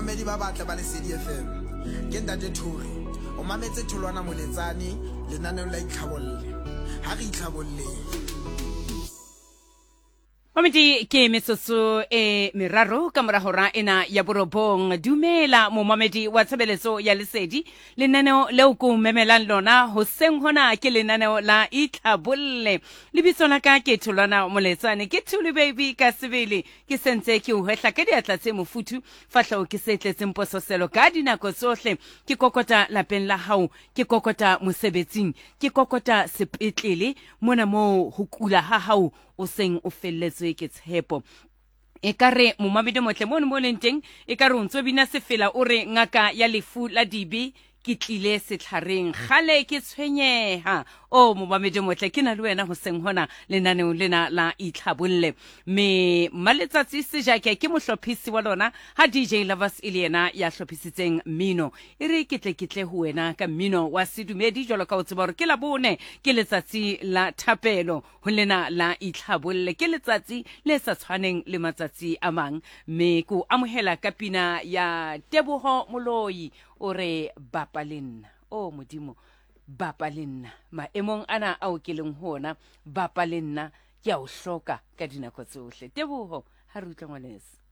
bamamedi ba batle ba Lesedi FM ke Ntate Thuri o mametse Tholwana Moletsane lenaneo la itlhabolle ha re itlhabolle. Mamedi ke metsotso meraro ka mora hora ena ya borobong. Dumela mo mamedi wa tshebeletso ya Lesedi, lenaneo leo ko memelang lona hoseng hona ke lenaneo la itlhabolle. Lebitso la ka ke Tholwana Moletsane, ke Thuli baby ka sebele ke sentse ke o hwehla ka diatla tse mofutu fahlao ke se tletseng pososelo ka dinako tsohle, ke kokota lapeng la hao, ke kokota mosebetsing, ke kokota sepetlele mona mo ho kula ha hao o seng o felletswe ke tshepo. E kare momamedi motle mo mo lenteng e kare o ntso bina sefela o re ngaka ya lefu la dibi ke tlile setlhareng gale ke tshwenyeha. O momamedi motle ke na le wena ho seng hona lenaneo lena la itlhabolle. Me maletsatsi se jake ke mohlophisi wa lona ha DJ Lovers ile yena ya hlophisitseng mmino. E re ke tle ho wena ka mmino wa sedumedi jwalo ka o tseba hore ke la bone ke letsatsi la thapelo ho lena la itlhabolle, ke letsatsi le sa tshwaneng le matsatsi a mang. Me ko amohela ka pina ya Teboho Moloi o re bapa le nna. O modimo bapa le nna maemong ana ao ke leng hona, bapa le nna ke a o hloka ka dinako tsohle. Teboho ha re utlwa ngwanese.